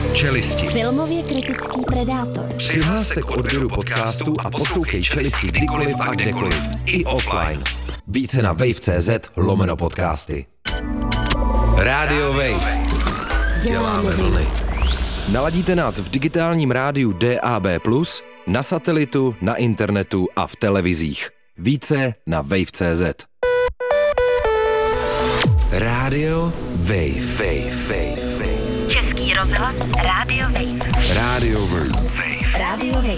Čelisti. Filmově kritický predátor. Přihlás se k odběru podcastu a poslouchej Čelisti kdykoliv a kdekoliv. I offline. Více na wave.cz/podcasty. Rádio Wave. Děláme vlny. Naladíte nás v digitálním rádiu DAB+, na satelitu, na internetu a v televizích. Více na wave.cz. Rádio Wave. Český rozhlas Rádio Wave. Rádio Wave. Rádio Wave.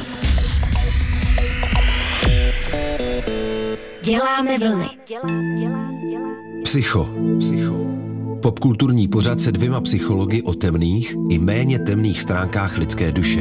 Děláme vlny. Psycho. Popkulturní pořad se dvěma psychologi o temných i méně temných stránkách lidské duše.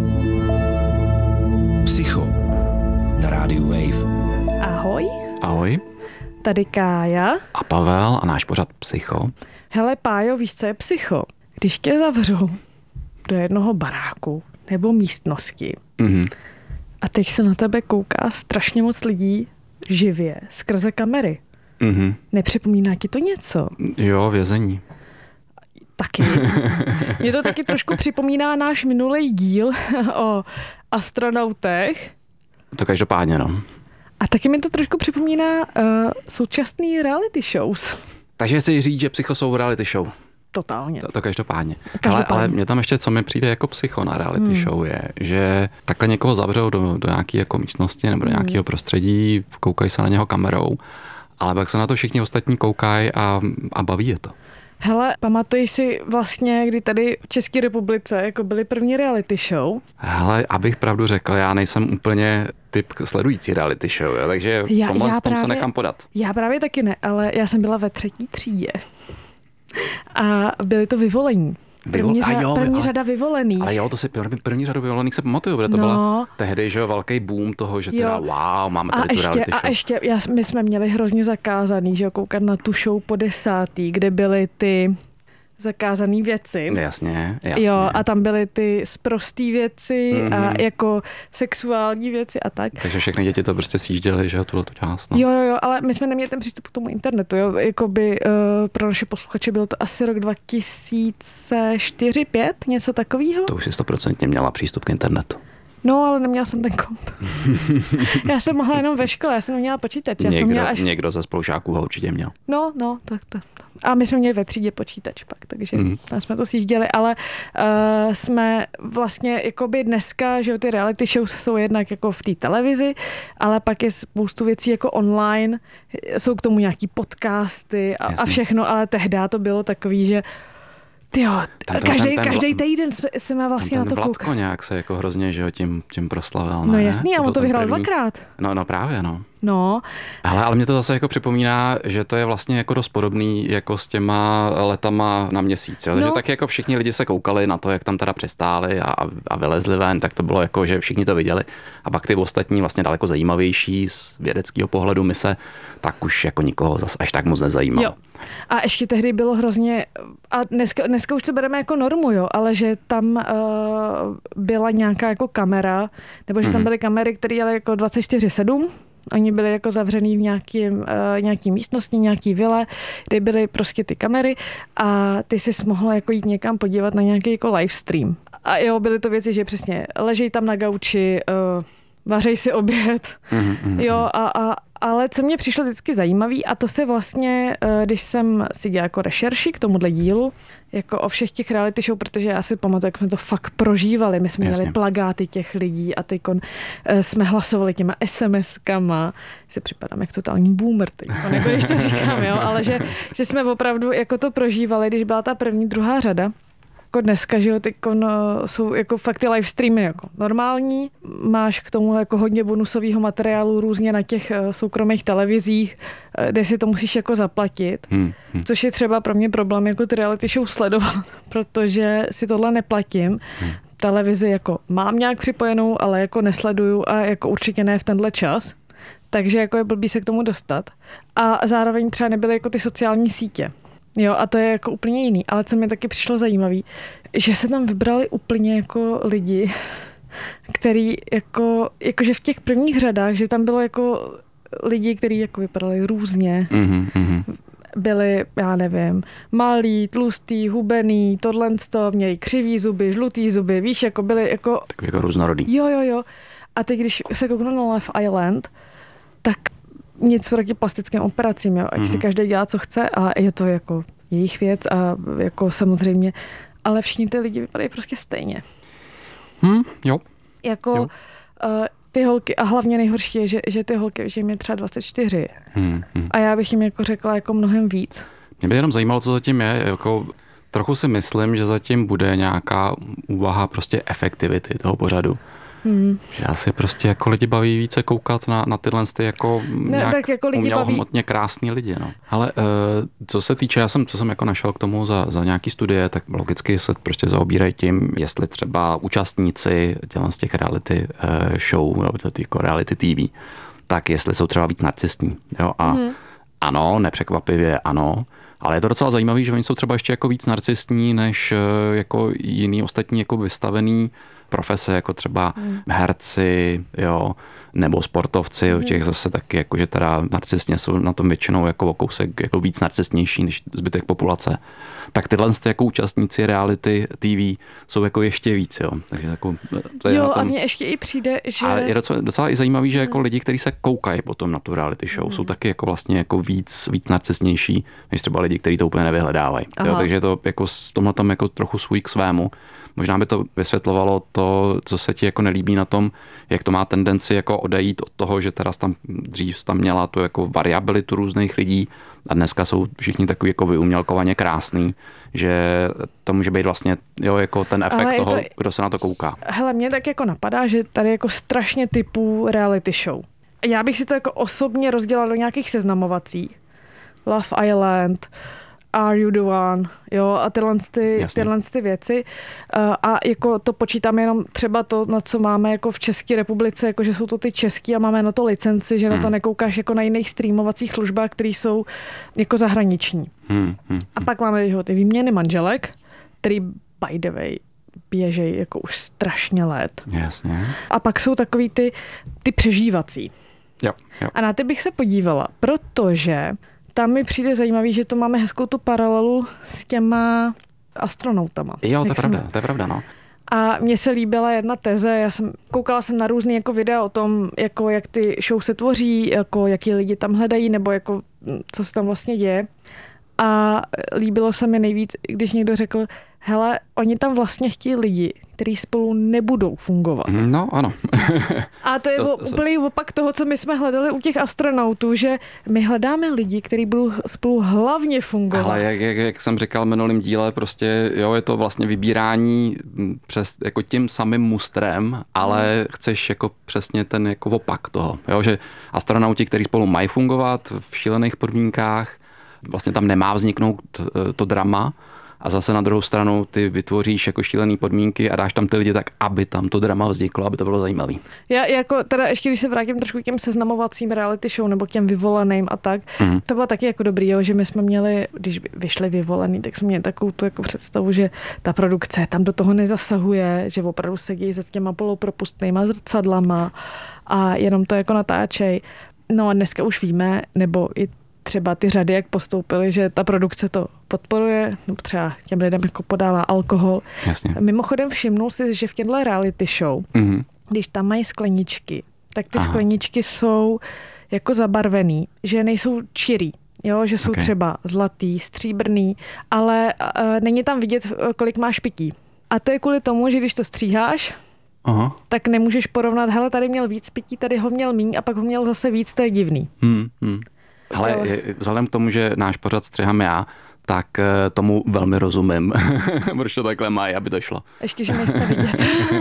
Psycho na Rádiu Wave. Ahoj. Ahoj. Tady Kája. A Pavel a náš pořad Psycho. Hele Pájo, víš, co je psycho? Když tě zavřou do jednoho baráku nebo místnosti a teď se na tebe kouká strašně moc lidí živě skrze kamery. Nepřipomíná ti to něco? Jo, vězení. Taky. Mě to taky trošku připomíná náš minulý díl o astronautech. To každopádně, no. A taky mi to trošku připomíná současný reality shows. Takže chci říct, že Psycho jsou reality show. Totálně. To každopádně. Ale mě tam ještě, co mi přijde jako psycho na reality show, je, že takhle někoho zavřou do nějaké jako místnosti nebo do nějakého prostředí, koukají se na něho kamerou, ale pak se na to všichni ostatní koukají a baví je to. Hele, pamatuješ si vlastně, kdy tady v České republice jako byly první reality show? Hele, abych pravdu řekl, já nejsem úplně typ sledující reality show, jo, takže v tom se nechám podat. Já právě taky ne, ale já jsem byla ve 3. třídě a byly to Vyvolení. První řada Vyvolených. Ale jo, to si první řadu Vyvolených se pamatuju, protože to byla tehdy, že jo, velký boom toho, že teda wow, máme tady tu reality show. A ještě, my jsme měli hrozně zakázaný, že jo, koukat na tu show po 10., kde byly ty zakázané věci. Jasně. Jo, a tam byly ty sprostý věci a jako sexuální věci a tak. Takže všechny děti to prostě sjížděly, že jo, tuhletu část. No. Jo, ale my jsme neměli ten přístup k tomu internetu, jo, jakoby pro naše posluchače byl to asi rok 2004-2005, něco takového. To už si 100% měla přístup k internetu. No, ale neměla jsem ten komp. Já jsem mohla jenom ve škole, já jsem neměla počítač. Někdo ze spolužáků ho určitě měl. No, tak. A my jsme měli ve třídě počítač pak, takže tam jsme to sjížděli, ale jsme vlastně jakoby dneska, že ty reality shows jsou jednak jako v té televizi, ale pak je spoustu věcí jako online, jsou k tomu nějaký podcasty a všechno, ale tehdy to bylo takový, že jo, každý týden jsme vlastně na to koukali. Vlatko nějak se jako hrozně, že jo, tím proslavil. No jasný, a on to vyhrál 2krát. No právě, no. No. Ale mě to zase jako připomíná, že to je vlastně jako dost podobný jako s těma letama na Měsíc. Jo? Takže tak jako všichni lidi se koukali na to, jak tam teda přistáli a vylezli ven, tak to bylo jako, že všichni to viděli. A pak ty ostatní vlastně daleko zajímavější z vědeckého pohledu mise, tak už jako nikoho zase až tak moc nezajímalo. Jo. A ještě tehdy bylo hrozně, a dneska už to bereme jako normu, jo, ale že tam byla nějaká jako kamera, nebo že tam byly kamery, které jeli jako 24/7, oni byli jako zavřený v nějaký místnosti, nějaký vile, kde byly prostě ty kamery a ty jsi mohla jako jít někam podívat na nějaký jako live stream. A jo, byly to věci, že přesně ležej tam na gauči, vařej si oběd, jo, ale co mě přišlo vždycky zajímavý, a to se vlastně, když jsem si dělala jako rešerši k tomuhle dílu, jako o všech těch reality show, protože já si pamatuju, jak jsme to fakt prožívali. My jsme měli plagáty těch lidí a teďkon jsme hlasovali těma SMS-kama. Si připadám jak totální boomer teďkon, jako když to říkám, jo, ale že jsme opravdu jako to prožívali, když byla ta první, druhá řada. Jako dneska, že jo, jsou jako fakt ty live streamy jako normální. Máš k tomu jako hodně bonusového materiálu různě na těch soukromých televizích, kde si to musíš jako zaplatit, což je třeba pro mě problém jako ty reality show sledovat, protože si tohle neplatím. Televizi jako mám nějak připojenou, ale jako nesleduju a jako určitě ne v tenhle čas. Takže jako je blbý se k tomu dostat. A zároveň třeba nebyly jako ty sociální sítě. Jo, a to je jako úplně jiný. Ale co mi taky přišlo zajímavý, že se tam vybrali úplně jako lidi, který jakože v těch prvních řadách, že tam bylo jako lidi, kteří jako vypadali různě. byli, já nevím, malý, tlustý, hubený, tohle, měli křivý zuby, žlutý zuby, víš, jako byli jako... Takový jako různorodý. Jo. A teď, když se kouknu na Love Island, tak nic proti plastickým operacím, jo. Ať si každý dělá, co chce a je to jako jejich věc a jako samozřejmě, ale všichni ty lidi vypadají prostě stejně. Jo. Jako jo. Ty holky, a hlavně nejhorší je, že ty holky, že jim je třeba 24. A já bych jim jako řekla jako mnohem víc. Mě by jenom zajímalo, co zatím je, jako trochu si myslím, že zatím bude nějaká úvaha prostě efektivity toho pořadu. Že asi prostě jako lidi baví více koukat na tyhle jako nějak tak jako umělohmotně krásný lidi. No. Ale co se týče, co jsem jako našel k tomu za nějaký studie, tak logicky se prostě zaobírají tím, jestli třeba účastníci z těch reality show, jako reality TV, tak jestli jsou třeba víc narcistní. Jo? A ano, nepřekvapivě ano, ale je to docela zajímavé, že oni jsou třeba ještě jako víc narcistní než jako jiný ostatní jako vystavený profese, jako třeba herci, jo, nebo sportovci, u těch zase taky, jako, že teda narcistně jsou na tom většinou jako o kousek jako víc narcistnější než zbytek populace. Tak tyhle jako účastníci reality TV jsou jako ještě víc, jo. Takže jako, to je jo, na tom... a mně ještě i přijde, že... A je docela i zajímavý, že jako lidi, kteří se koukají potom na tu reality show, jsou taky jako vlastně jako víc narcistnější, než třeba lidi, kteří to úplně nevyhledávají. Jo, takže to jako s tomhle tam jako trochu svůj k svému. Možná by to vysvětlovalo to, co se ti jako nelíbí na tom, jak to má tendenci jako odejít od toho, že teda dřív tam měla tu jako variabilitu různých lidí a dneska jsou všichni takový jako vyumělkovaně krásný, že to může být vlastně jo, jako ten efekt toho, kdo se na to kouká. Hele, mě tak jako napadá, že tady jako strašně typů reality show. Já bych si to jako osobně rozdělala do nějakých seznamovacích. Love Island, Are You the One, jo, a tyhle ty věci. A jako to počítám jenom třeba to, na co máme jako v České republice, jako že jsou to ty český a máme na to licenci, že na to nekoukáš jako na jiných streamovacích službách, které jsou jako zahraniční. A pak máme ty výměny manželek, který by the way běžej jako už strašně let. Jasně. A pak jsou takový ty přežívací. Jo. A na ty bych se podívala, protože tam mi přijde zajímavý, že to máme hezkou tu paralelu s těma astronautama. Jo, to je pravda, no. A mně se líbila jedna teze, koukala jsem na různý jako videa o tom, jako jak ty show se tvoří, jako jaký lidi tam hledají, nebo jako co se tam vlastně děje. A líbilo se mi nejvíc, když někdo řekl, hele, oni tam vlastně chtějí lidi, kteří spolu nebudou fungovat. No, ano. A to je úplný opak toho, co my jsme hledali u těch astronautů, že my hledáme lidi, kteří budou spolu hlavně fungovat. Ale jak jsem říkal v minulém díle, prostě jo, je to vlastně vybírání přes jako tím samým mustrem, ale chceš jako přesně ten jako opak toho. Jo, že astronauti, kteří spolu mají fungovat v šílených podmínkách, vlastně tam nemá vzniknout to drama, a zase na druhou stranu ty vytvoříš jako šílený podmínky a dáš tam ty lidi tak, aby tam to drama vzniklo, aby to bylo zajímavý. Já jako teda ještě, když se vrátím trošku k těm seznamovacím reality show nebo k těm vyvoleným a tak, to bylo taky jako dobrý, jo, že my jsme měli, když vyšli vyvolený, tak jsme měli takovou tu jako představu, že ta produkce tam do toho nezasahuje, že opravdu sedí za těma polopropustnýma zrcadlama a jenom to jako natáčej. No a dneska už víme, nebo i třeba ty řady, jak postoupily, že ta produkce to podporuje, nebo třeba těm lidem jako podává alkohol. Jasně. Mimochodem všimnul si, že v těchto reality show, když tam mají skleničky, tak ty skleničky jsou jako zabarvený, že nejsou čirý, jo, že jsou třeba zlatý, stříbrný, ale není tam vidět, kolik máš pití. A to je kvůli tomu, že když to stříháš, tak nemůžeš porovnat, hele, tady měl víc pití, tady ho měl míň a pak ho měl zase víc, to je divný. Ale vzhledem k tomu, že náš pořad střihám já, tak tomu velmi rozumím, proč to takhle mají, aby to šlo. Ještě, že nejsme vidět.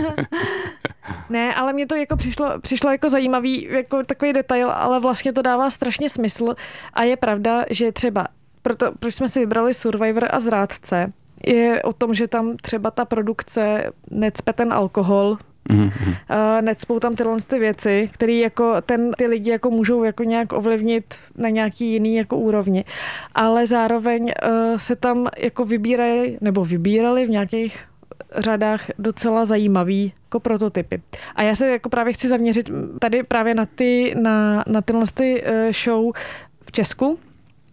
Ne, ale mě to jako přišlo jako zajímavý, jako takový detail, ale vlastně to dává strašně smysl a je pravda, že třeba, proč jsme si vybrali Survivor a Zrádce, je o tom, že tam třeba ta produkce necpe ten alkohol, necpou tam tyhle ty věci, které jako ty lidi jako můžou jako nějak ovlivnit na nějaký jiný jako úrovni. Ale zároveň se tam jako vybírali v nějakých řadách docela zajímavý jako prototypy. A já se jako právě chci zaměřit tady právě na tyhle show v Česku,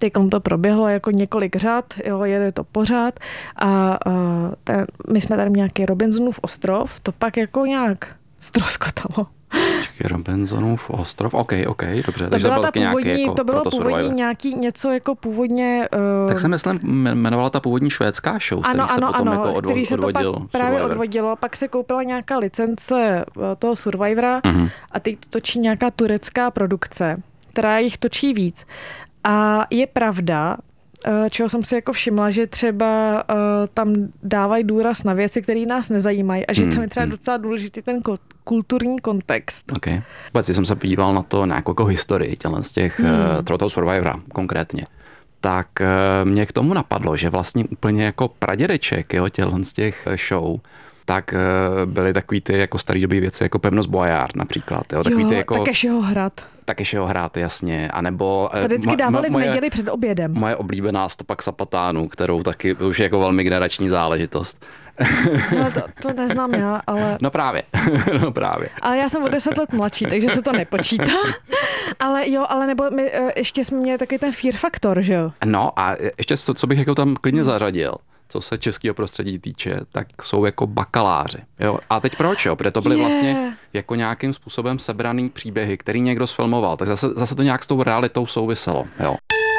Teď to proběhlo jako několik řad, jo, jede to pořád a my jsme tady nějaký Robinsonův ostrov, to pak jako nějak ztroskotalo. Robinsonův ostrov, OK, dobře. To bylo původní něco jako původně... Tak se myslím, jmenovala ta původní švédská show, který se potom jako který se to pak právě odvodilo, pak se koupila nějaká licence toho Survivora a teď to točí nějaká turecká produkce, která jich točí víc. A je pravda, čeho jsem si jako všimla, že třeba tam dávají důraz na věci, které nás nezajímají a že tam je třeba docela důležitý ten kulturní kontext. Okay. Vůbec jsem se podíval na to nějakou jako historii z těch toho Survivora konkrétně. Tak mě k tomu napadlo, že vlastně úplně jako pradědeček z těch show, tak byly takový ty jako starý dobý věci, jako Pevnost Boyard například. Jo, takový ty jako Takešeho hrad, jasně. A nebo... To vždycky dávali v neděli před obědem. Moje oblíbená Stopa k Sapatánů, kterou taky už je jako velmi generační záležitost. No, to neznám já, ale... No právě. Ale já jsem o 10 let mladší, takže se to nepočítá. ale nebo ještě jsme měli taky ten Fear Factor, že jo? No a ještě co bych jako tam klidně zařadil, co se českého prostředí týče, tak jsou jako bakaláři. Jo? A teď proč? Jo? Protože to byly vlastně jako nějakým způsobem sebraný příběhy, který někdo sfilmoval. Tak zase to nějak s tou realitou souviselo. Jo?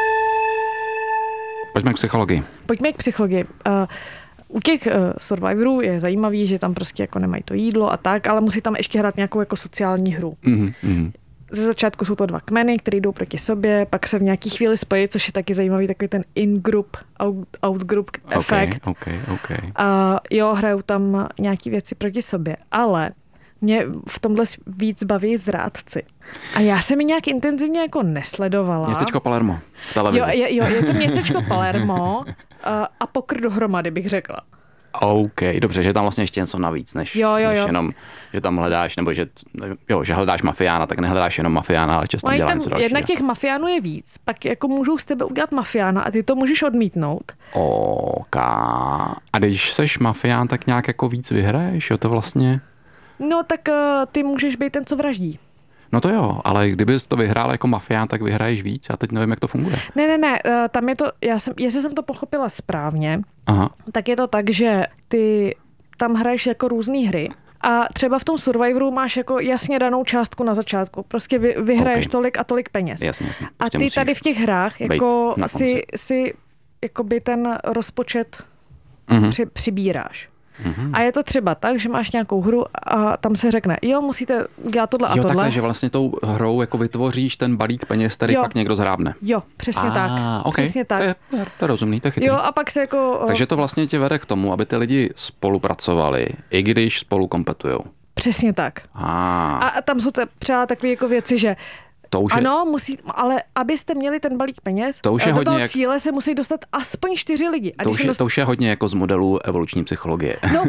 Pojďme k psychologii. U těch Survivorů je zajímavý, že tam prostě jako nemají to jídlo a tak, ale musí tam ještě hrát nějakou jako sociální hru. Ze začátku jsou to 2 kmeny, které jdou proti sobě, pak se v nějaký chvíli spojí, což je taky zajímavý, takový ten in-group, out-group efekt. Okay. A hrajou tam nějaký věci proti sobě, ale mě v tomhle víc baví zrádci. A já jsem ji nějak intenzivně jako nesledovala. Městečko Palermo v televizi. Jo, je to městečko Palermo a pokr dohromady, bych řekla. OK, dobře, že tam vlastně ještě něco navíc, než jenom, že tam hledáš, nebo že hledáš mafiána, tak nehledáš jenom mafiána, ale často dělá něco dalšího. Jednak těch mafiánů je víc, pak jako můžou z tebe udělat mafiána a ty to můžeš odmítnout. OK. A když seš mafián, tak nějak jako víc vyhraješ, jo, to vlastně... No tak ty můžeš být ten, co vraždí. No to jo, ale kdybys to vyhrál jako mafián, tak vyhraješ víc. Já teď nevím, jak to funguje. Ne, tam je to, jestli jsem to pochopila správně, tak je to tak, že ty tam hraješ jako různý hry a třeba v tom Survivoru máš jako jasně danou částku na začátku. Prostě vyhraješ tolik a tolik peněz. Jasně. A ty tady v těch hrách jako si jakoby ten rozpočet přibíráš. A je to třeba tak, že máš nějakou hru a tam se řekne, musíte dělat tohle a tohle. Takhle, že vlastně tou hrou jako vytvoříš ten balík peněz, který pak někdo zhrábne. Jo, přesně tak. Okay. Přesně tak. To je rozumný, to je chytrý. Jo, a pak se jako... Takže to vlastně tě vede k tomu, aby ty lidi spolupracovali, i když spolu kompetujou. Přesně tak. A tam jsou třeba takové jako věci, že musí, ale abyste měli ten balík peněz, to už je do toho cíle se musí dostat aspoň 4 lidi. A to už je hodně jako z modelu evoluční psychologie. No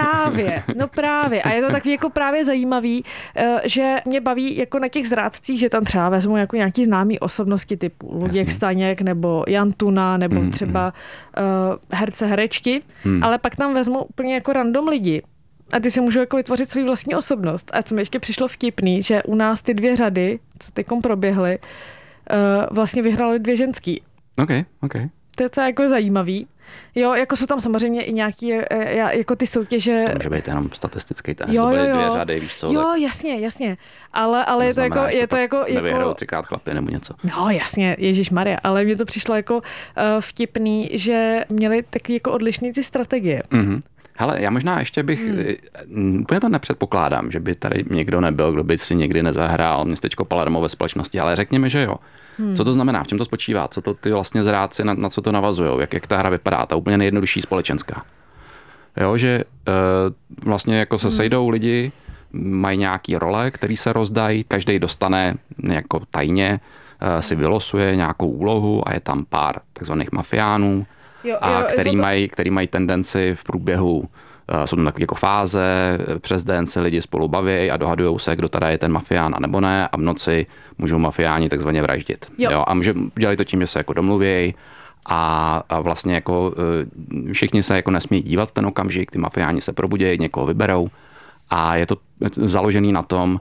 právě. A je to takový jako právě zajímavý, že mě baví jako na těch zrádcích, že tam třeba vezmu jako nějaký známý osobnosti typu Luděk Staněk nebo Jan Tuna nebo třeba herce, herečky, ale pak tam vezmu úplně jako random lidi. A ty si můžou jako vytvořit svou vlastní osobnost. A co mi ještě přišlo vtipný, že u nás ty 2 řady, co teďkom proběhly, vlastně vyhrály 2 ženský. OK. To je docela jako zajímavý. Jo, jako jsou tam samozřejmě i nějaký, jako ty soutěže... To může být jenom statistický ten, to byly 2 řady, víš co? Jo, jasně. Ale je to jako... Nevyhrou 3krát chlapy nebo něco. No, jasně, ježišmarja, ale mně to přišlo jako vtipný, že měli takový jako odlišný ty strategie. Hele, já možná ještě bych, úplně to nepředpokládám, že by tady někdo nebyl, kdo by si někdy nezahrál městečko Palermo ve společnosti, ale řekněme, že jo. Co to znamená, v čem to spočívá, co to ty vlastně zrádci, na co to navazujou, jak ta hra vypadá, ta úplně nejjednodušší společenská. Jo, že vlastně jako se sejdou lidi, mají nějaký role, který se rozdají, každý dostane jako tajně, si vylosuje nějakou úlohu a je tam pár takzvaných mafiánů, který mají tendenci v průběhu, jsou tam takové jako fáze, přes den se lidi spolu baví a dohadujou se, kdo teda je ten mafián a nebo ne, a v noci můžou mafiáni takzvaně vraždit. Jo, a dělají to tím, že se jako domluvějí a vlastně jako všichni se jako nesmí dívat v ten okamžik, ty mafiáni se probudějí, někoho vyberou a je to založený na tom,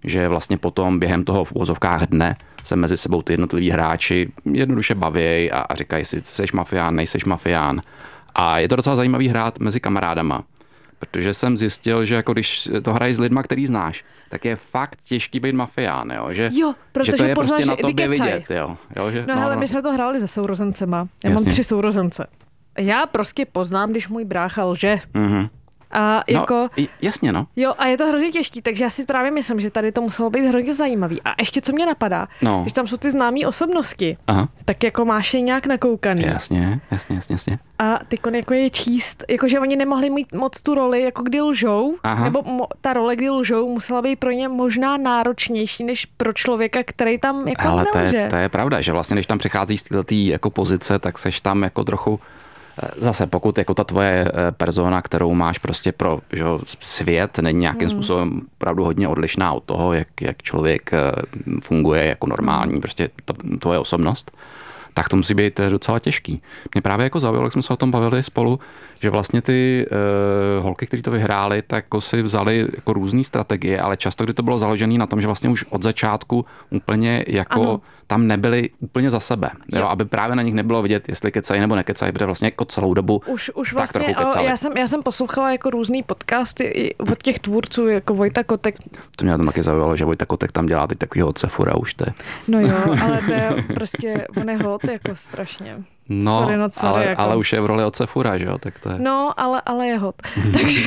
že vlastně potom během toho v uvozovkách dne se mezi sebou ty jednotliví hráči jednoduše baví a říkají si, seš mafián, nejseš mafián. A je to docela zajímavý hrát mezi kamarádama, protože jsem zjistil, že jako když to hrají s lidma, který znáš, tak je fakt těžký být mafián, jo? Že to je prostě na tobě vidět. Jo, že, hele, my jsme to hráli se sourozencema. Já mám 3 sourozence. Já prostě poznám, když můj brácha lže. Mm-hmm. A jako... Jasně, no. Jo, a je to hrozně těžký, takže já si právě myslím, že tady to muselo být hrozně zajímavý. A ještě co mě napadá, když tam jsou ty známý osobnosti, tak jako máš je nějak nakoukaný. Jasně. A tykon jako je číst, jakože oni nemohli mít moc tu roli, jako kdy lžou, nebo ta role, kdy lžou, musela být pro ně možná náročnější, než pro člověka, který tam jako nelže. Ale to je pravda, že vlastně, když tam přicházíš z této jako pozice, tak seš tam jako trochu zase pokud jako ta tvoje persona, kterou máš prostě pro svět, není nějakým způsobem opravdu hodně odlišná od toho, jak člověk funguje jako normální, prostě tvoje osobnost, tak to musí být docela těžký. Mě právě jako zaujalo, jak jsme se o tom bavili spolu, že vlastně ty holky, které to vyhrály, tak jako si vzali jako různý strategie, ale často, kdy to bylo založené na tom, že vlastně už od začátku úplně jako tam nebyli úplně za sebe, jo, aby právě na nich nebylo vidět, jestli kecají nebo nekecají, protože vlastně jako celou dobu už vlastně, já jsem poslouchala jako různý podcasty od těch tvůrců, jako Vojta Kotek. To mě tam taky zaujalo, že Vojta Kotek tam dělá teď takovýho Cefura už to. No jo, ale to je prostě, on je hot jako strašně. No, sorry, jako. Ale už je v roli otce Fura, že jo? Tak to je. No, ale je hot. Takže,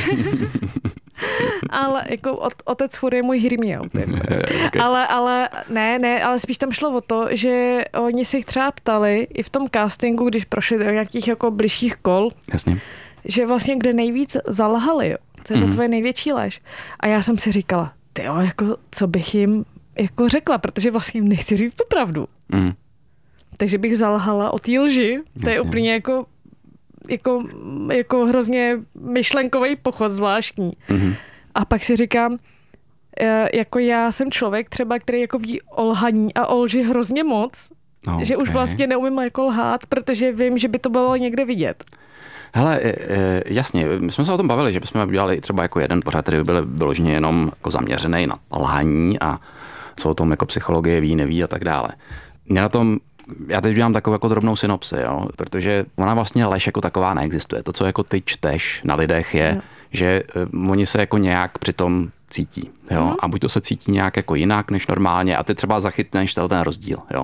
ale jako otec Fur je můj Hrimio. Okay. Ale spíš tam šlo o to, že oni se jich třeba ptali i v tom castingu, když prošli do nějakých jako bližších kol, jasně, že vlastně kde nejvíc zalhali, jo? Co je to tvoje největší lež. A já jsem si říkala, tyjo, jako co bych jim jako řekla, protože vlastně jim nechci říct tu pravdu. Takže bych zalhala o té lži. To je úplně jako hrozně myšlenkový pochod zvláštní. A pak si říkám, jako já jsem člověk třeba, který jako ví o lhaní a o lži hrozně moc, že už vlastně neumím jako lhát, protože vím, že by to bylo někde vidět. Hele, jasně, my jsme se o tom bavili, že bychom udělali třeba jako jeden pořad, který by byl vyloženě jenom jako zaměřený na lhaní a co o tom jako psychologie ví, neví a tak dále. Mě na tom já teď udělám takovou jako drobnou synopsi, jo? Protože ona vlastně lež jako taková neexistuje. To, co jako ty čteš na lidech je, že oni se jako nějak přitom cítí. Jo? A buď to se cítí nějak jako jinak než normálně a ty třeba zachytneš ten rozdíl. Jo?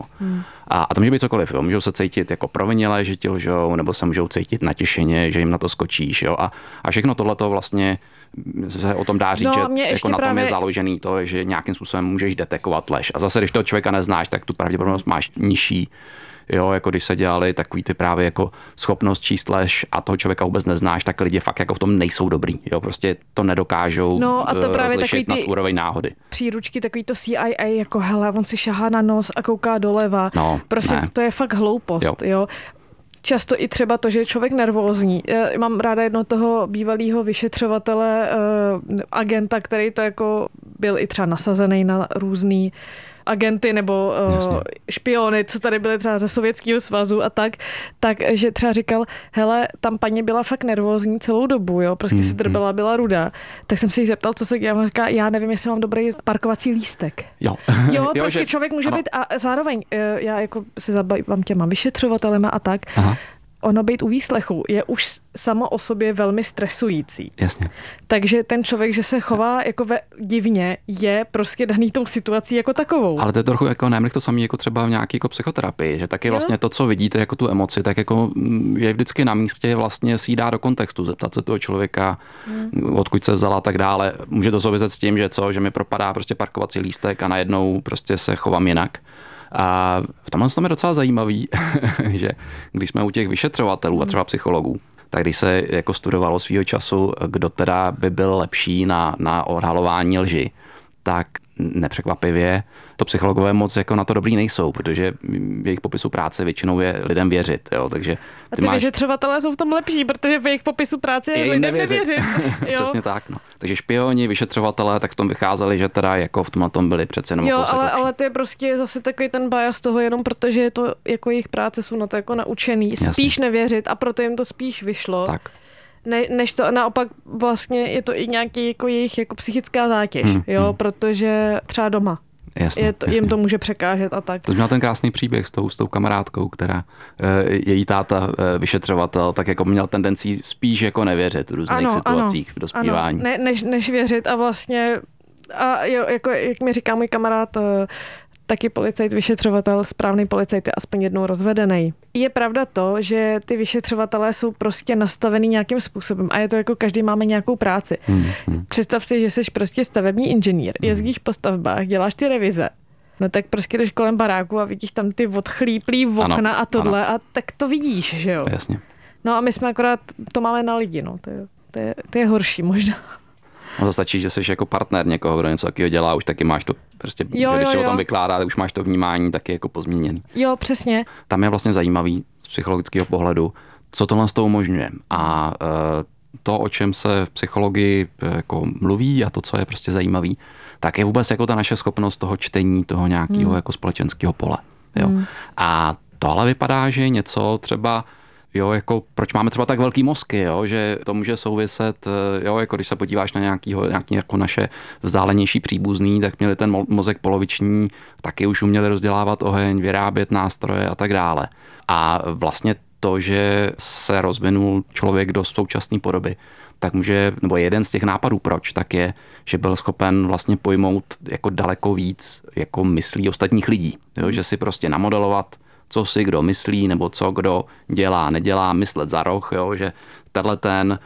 A to může být cokoliv. Jo? Můžou se cítit jako provinilé, že ti lžou, nebo se můžou cítit natěšeně, že jim na to skočíš. Jo? A všechno tohleto vlastně se o tom dá říct, že jako na tom je založený to, že nějakým způsobem můžeš detekovat lež. A zase, když toho člověka neznáš, tak tu pravděpodobnost máš nižší. Jo, jako když se dělali takový ty právě jako schopnost číst lež a toho člověka vůbec neznáš, tak lidi fakt jako v tom nejsou dobrý. Jo, prostě to nedokážou rozlišit na úroveň náhody. Příručky, takový to CIA, jako hele, on si šahá na nos a kouká doleva. No, prostě to je fakt hloupost, jo. Často i třeba to, že je člověk nervózní. Já mám ráda jednoho toho bývalého vyšetřovatele, agenta, který to jako byl i třeba nasazený na různý agenty nebo špiony, co tady byly třeba ze Sovětského svazu a takže třeba říkal, hele, tam paní byla fakt nervózní celou dobu, jo, prostě si drbela, byla ruda. Tak jsem se jí zeptal, co se dělá, on říká, já nevím, jestli mám dobrý parkovací lístek. Jo, prostě že člověk může být a zároveň já jako se zabývám těma vyšetřovatelema a tak. Aha. Ono být u výslechu je už samo o sobě velmi stresující. Jasně. Takže ten člověk, že se chová jako divně, je prostě daný tou situací jako takovou. Ale to je trochu jako nemlich to samé jako třeba v nějaké jako psychoterapii, že taky vlastně to, co vidíte jako tu emoci, tak jako je vždycky na místě vlastně si dá do kontextu, zeptat se toho člověka, odkud se vzala a tak dále. Může to souviset s tím, že mi propadá prostě parkovací lístek a najednou prostě se chovám jinak. A v tomhle tom je docela zajímavý, že když jsme u těch vyšetřovatelů a třeba psychologů, tak když se jako studovalo svýho času, kdo teda by byl lepší na odhalování lži, tak nepřekvapivě to psychologové moc jako na to dobrý nejsou, protože v jejich popisu práce většinou je lidem věřit. Jo? Takže a ty vyšetřovatelé jsou v tom lepší, protože v jejich popisu práce je lidem nevěřit. Přesně tak. No. Takže špioni, vyšetřovatelé, tak v tom vycházeli, že teda jako v tomhle tom byli přece jenom ale to je prostě zase takový ten bias toho, jenom protože je to jako jejich práce jsou na to jako naučený. Spíš nevěřit a proto jim to spíš vyšlo. Tak. Než to naopak vlastně je to i nějaký jako jejich jako psychická zátěž, protože třeba doma. Jasně. Jim to může překážet a tak. To měl ten krásný příběh s tou kamarádkou, která její táta, vyšetřovavitel, tak jako měl tendenci spíš jako nevěřit v různých situacích v dospívání. Než věřit a vlastně, a jo, jako jak mi říká můj kamarád, taky policajt, vyšetřovatel, správný policajt je aspoň jednou rozvedený. Je pravda to, že ty vyšetřovatelé jsou prostě nastavený nějakým způsobem a je to jako každý máme nějakou práci. Představ si, že jsi prostě stavební inženýr, jezdíš po stavbách, děláš ty revize. No tak prostě jdeš kolem baráku a vidíš tam ty odchlíplý okna a tohle a tak to vidíš, že jo? Jasně. No a my jsme akorát, to máme na lidi, no, to je horší možná. No to stačí, že jsi jako partner někoho, kdo něco takového dělá, už taky máš to prostě, že když se o tom vykládá, už máš to vnímání taky jako pozměněný. Jo, přesně. Tam je vlastně zajímavý z psychologického pohledu, co tohle z toho umožňuje. A to, o čem se v psychologii jako mluví a to, co je prostě zajímavý, tak je vůbec jako ta naše schopnost toho čtení, toho nějakého jako společenského pole. Jo. A tohle vypadá, že je něco třeba, jo, jako proč máme třeba tak velký mozky, jo, že to může souviset, jo, jako když se podíváš na nějaký jako naše vzdálenější příbuzný, tak měli ten mozek poloviční, taky už uměli rozdělávat oheň, vyrábět nástroje a tak dále. A vlastně to, že se rozvinul člověk do současné podoby, tak může, nebo jeden z těch nápadů proč, tak je, že byl schopen vlastně pojmout jako daleko víc jako myslí ostatních lidí, jo, že si prostě namodelovat, co si kdo myslí, nebo co kdo dělá, nedělá, myslet za roh, jo, že ten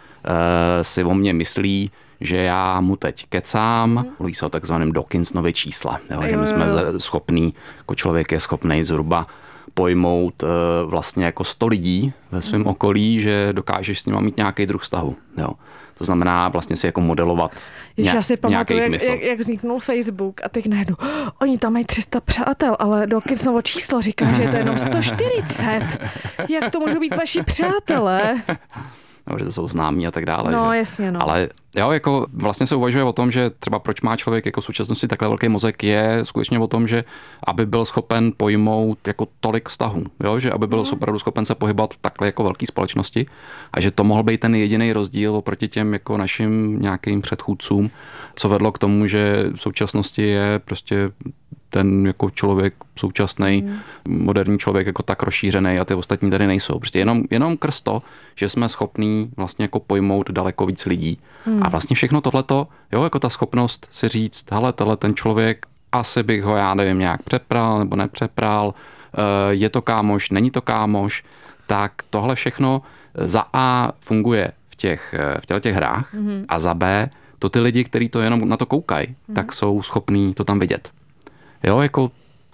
si o mně myslí, že já mu teď kecám, mluví se o takzvaném Dawkinsonově čísle, jo, že my jsme schopní, jako člověk je schopný zhruba pojmout vlastně jako 100 lidí ve svém okolí, že dokážeš s nimi mít nějaký druh vztahu, jo. To znamená vlastně si jako modelovat já si pamatuju, jak vzniknul Facebook a teď najednou, oni tam mají 300 přátel, ale Dawkinsovo číslo říká, že je to jenom 140. Jak to můžou být vaši přátelé? No, že to jsou známí a tak dále. No, že? jasně, no. Ale jo, jako vlastně se uvažuje o tom, že třeba proč má člověk jako v současnosti takhle velký mozek, je skutečně o tom, že aby byl schopen pojmout jako tolik vztahů, jo, že aby byl opravdu schopen se pohybovat v takhle jako velké společnosti a že to mohl být ten jediný rozdíl oproti těm jako našim nějakým předchůdcům, co vedlo k tomu, že v současnosti je prostě ten jako člověk současný, moderní člověk jako tak rozšířený a ty ostatní tady nejsou. Prostě jenom krz to, že jsme schopní vlastně jako pojmout daleko víc lidí. A vlastně všechno tohleto, jo, jako ta schopnost si říct, hele, ten člověk, asi bych ho, já nevím, nějak přepral nebo nepřepral, je to kámoš, není to kámoš, tak tohle všechno za A funguje v těch hrách a za B, to ty lidi, kteří to jenom na to koukají, tak jsou schopní to tam vidět. Jo, jako,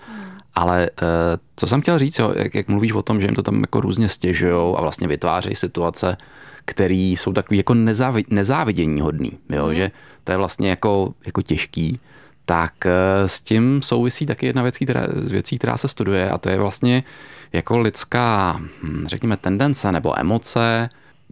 ale co jsem chtěl říct, jo, jak mluvíš o tom, že jim to tam jako různě stěžujou a vlastně vytvářejí situace, které jsou takový jako nezávidění hodný, jo, že to je vlastně jako těžký, tak s tím souvisí taky jedna věcí, která se studuje a to je vlastně jako lidská, řekněme, tendence nebo emoce,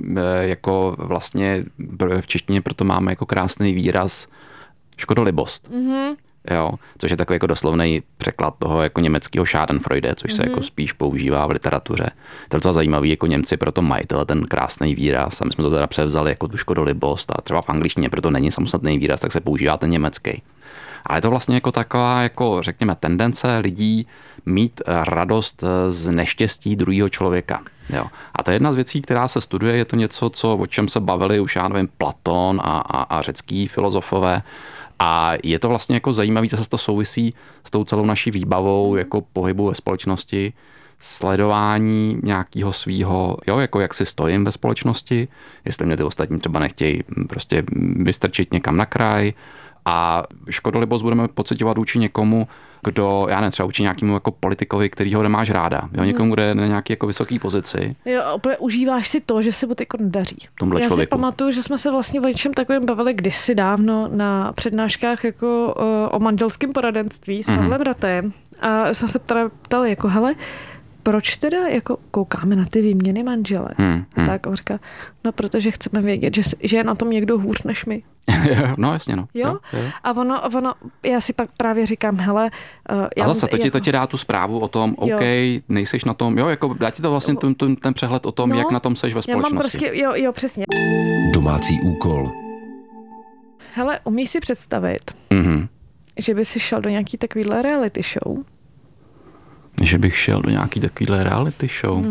jako vlastně v češtině proto máme jako krásný výraz škodolibost. Jo, což je takový jako doslovný překlad toho jako německého Schadenfreude, což se jako spíš používá v literatuře. To je docela zajímavý, jako Němci proto mají ten krásný výraz a my jsme to teda převzali jako tu škodolibost a třeba v angličtině proto není samostatný výraz, tak se používá ten německý. Ale je to vlastně jako taková, jako řekněme, tendence lidí mít radost z neštěstí druhého člověka. Jo. A to je jedna z věcí, která se studuje, je to něco, o čem se bavili už, já nevím, Platón a řecký filozofové. A je to vlastně jako zajímavý, zase to souvisí s tou celou naší výbavou jako pohybu ve společnosti, sledování nějakého svýho, jo, jako jak si stojím ve společnosti, jestli mě ty ostatní třeba nechtějí prostě vystrčit někam na kraj. A škodolibost budeme pociťovat vůči někomu, kdo, já nevím, třeba vůči nějakému jako politikovi, kterýho nemáš ráda. Jo, někomu, kdo je na nějaké jako vysoké pozici. Jo, úplně užíváš si to, že se mu jako nedaří. Já si pamatuju, že jsme se vlastně o něčem takovým bavili kdysi dávno na přednáškách jako o manželském poradenství s Pavlem Ratem. A jsem se teda ptali, jako hele, proč teda jako koukáme na ty výměny manžele? Tak on říká, no protože chceme vědět, že je na tom někdo hůř než my. No jasně, no. Jo? A ono, já si pak právě říkám, hele... A zase to ti dá tu zprávu o tom, OK, nejseš na tom, jo, jako dá ti to vlastně ten přehled o tom, jak na tom seš ve společnosti. Já mám prostě, jo, přesně. Domácí úkol. Hele, umíš si představit, že by si šel do nějaký takovýhle reality show? Že bych šel do nějaký takovýhle reality show?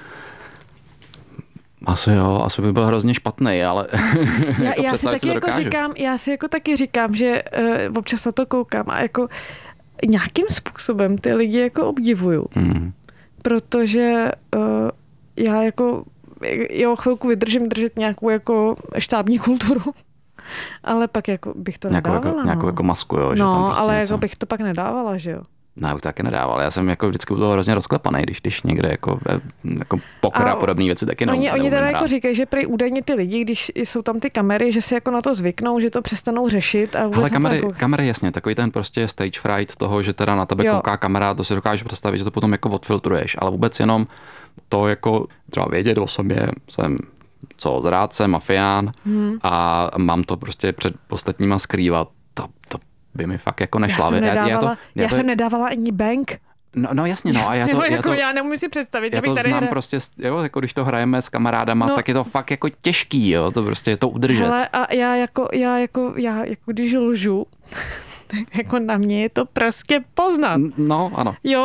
Asi by byl hrozně špatný, ale jako já si taky jako říkám, že občas na to koukám a jako nějakým způsobem ty lidi jako obdivuju. Protože já jako chvilku vydržím držet nějakou jako štábní kulturu. Ale pak jako bych to nedávala. Nějakou jako masku, jo? Že no, tam prostě ale něco... jako bych to pak nedávala, že jo? Ne, bych to taky nedával. Já jsem jako vždycky byl hrozně rozklepaný, když někde jako poker a podobné věci taky Oni teda jako říkají, že prý údajně ty lidi, když jsou tam ty kamery, že si jako na to zvyknou, že to přestanou řešit. Ale kamery jasně, takový ten prostě stage fright toho, že teda na tebe kouká kamera, to si dokážu představit, že to potom jako odfiltruješ, ale vůbec jenom to jako třeba vědět o sobě, jsem zrádce, mafián a mám to prostě před ostatníma skrývat, to by mi fakt jako nešla. Já jsem nedávala ani bank. No jasně, no a já neumím si představit, já že bych to tady znám prostě, jo, jako když to hrajeme s kamarádama, tak je to fakt jako těžký, jo, to prostě je to udržet. Hele, a já jako když lžu, jako na mě je to prostě poznat. No, ano. Jo,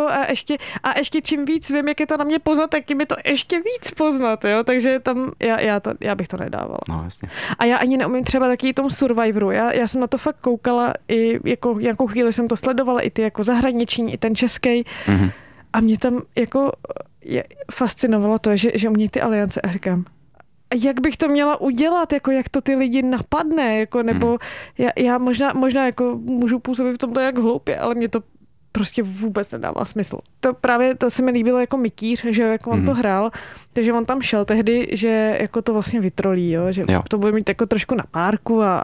a ještě čím víc vím, jak je to na mě poznat, tak je to ještě víc poznat, jo, takže tam já bych to nedávala. No, jasně. A já ani neumím třeba taky tom Survivoru, já jsem na to fakt koukala i jako nějakou chvíli jsem to sledovala, i ty jako zahraniční, i ten český. A mě tam jako fascinovalo to, že umějí ty aliance a říkám, jak bych to měla udělat, jako jak to ty lidi napadne, jako, nebo já možná jako můžu působit v tomto jak hloupě, ale mě to prostě vůbec nedává smysl. To se mi líbilo jako Mikýř, že jako on to hrál, takže on tam šel tehdy, že jako to vlastně vytrolí, jo, že to bude mít jako trošku na párku a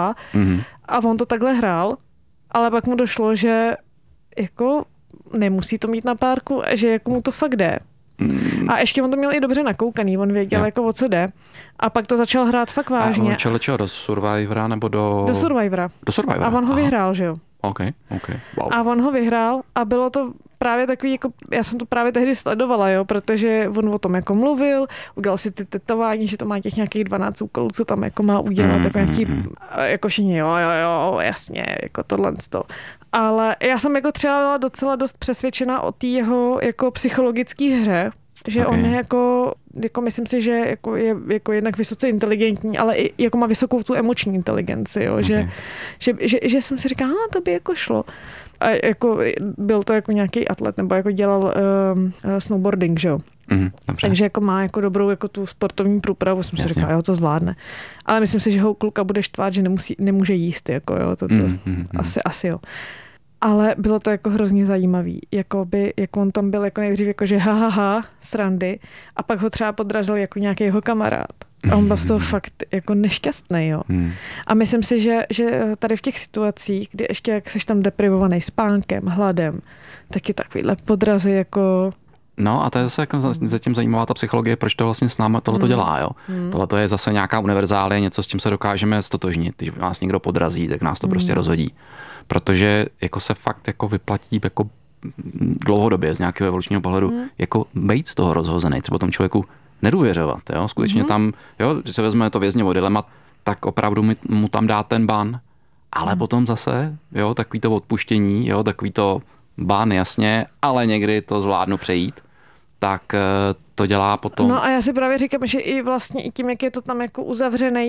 a on to takhle hrál, ale pak mu došlo, že jako nemusí to mít na párku a že jako mu to fakt jde. A ještě on to měl i dobře nakoukaný, on věděl, jako o co jde. A pak to začal hrát fakt vážně. A on čeho, do Survivora nebo do Survivora. Do Survivora. A on ho vyhrál, že jo? OK, wow. A on ho vyhrál a bylo to právě takový, jako, já jsem to právě tehdy sledovala, jo, protože on o tom jako mluvil, udělal si ty tetování, že to má těch nějakých 12 úkolů, co tam jako má udělat, jako nějaký, jako všichni, jo, jasně, jako tohleto. Ale já jsem jako třeba byla docela dost přesvědčena o té jeho jako psychologické hře, že on je jako myslím si, že je jako jednak vysoce inteligentní, ale i jako má vysokou tu emoční inteligenci, jo, že jsem si říkala, to by jako šlo. A jako byl to jako nějaký atlet, nebo jako dělal snowboarding, že jo. Takže jako má jako dobrou jako tu sportovní průpravu, jsem si říkala, jo, to zvládne. Ale myslím si, že ho kluka bude štvát, že nemůže jíst, jako jo, asi jo. Ale bylo to jako hrozně zajímavý, jak on tam byl jako nejdřív jako, že srandy a pak ho třeba podrazil jako nějaký jeho kamarád. A on byl z toho fakt jako nešťastný, jo. A myslím si, že tady v těch situacích, kdy ještě jak seš tam deprivovaný spánkem, hladem, tak je takovýhle podrazy jako... No a to je zase jako zatím zajímavá ta psychologie, proč to vlastně s námi tohleto dělá, jo. Tohleto je zase nějaká univerzálie, něco, s čím se dokážeme stotožnit. Když nás někdo podrazí, tak nás to prostě rozhodí. Protože jako se fakt jako vyplatí jako dlouhodobě z nějakého evolučního pohledu jako být z toho rozhozený, třeba tomu člověku nedůvěřovat, jo. Skutečně tam, jo, že se vezme to vězňovo dilema, tak opravdu mu tam dá ten ban, ale potom zase, jo, takový to odpuštění, jo, takový to ban, jasně, ale někdy to zvládnu přejít, tak to dělá potom. No a já si právě říkám, že i vlastně i tím, jak je to tam jako uzavřený